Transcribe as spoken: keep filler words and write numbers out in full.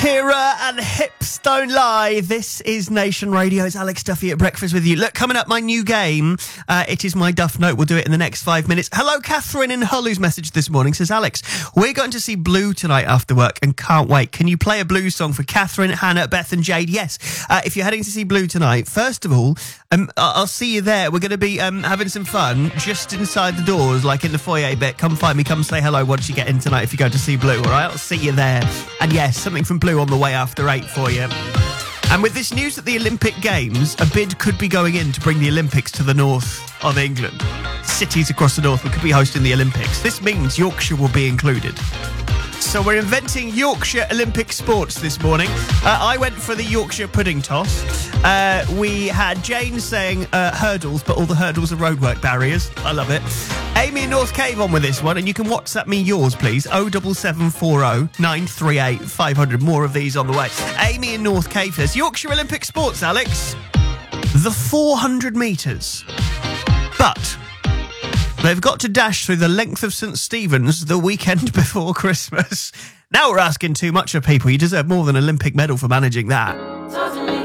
Shakira and Hips Don't Lie. This is Nation Radio. It's Alex Duffy at breakfast with you. Look, coming up, my new game. Uh, it is my Duff Note. We'll do it in the next five minutes. Hello, Catherine in Hull, whose message this morning says, Alex, we're going to see Blue tonight after work and can't wait. Can you play a Blue song for Catherine, Hannah, Beth and Jade? Yes. Uh, if you're heading to see Blue tonight, first of all, um, I'll see you there. We're going to be um, having some fun just inside the doors, like in the foyer bit. Come find me. Come say hello once you get in tonight if you go to see Blue, all right? I'll see you there. And yes, something from Blue on the way after eight for you. And with this news at the Olympic Games, a bid could be going in to bring the Olympics to the north of England. Cities across the north could be hosting the Olympics. This means Yorkshire will be included. So we're inventing Yorkshire Olympic sports this morning. Uh, I went for the Yorkshire pudding toss. Uh, we had Jane saying uh, hurdles, but all the hurdles are roadwork barriers. I love it. Amy in North Cave on with this one, and you can WhatsApp me yours, please. oh seven seven four oh nine three eight five hundred. More of these on the way. Amy in North Cave says, Yorkshire Olympic sports, Alex. The four hundred metres. But they've got to dash through the length of St Stephen's the weekend before Christmas. Now we're asking too much of people. You deserve more than an Olympic medal for managing that.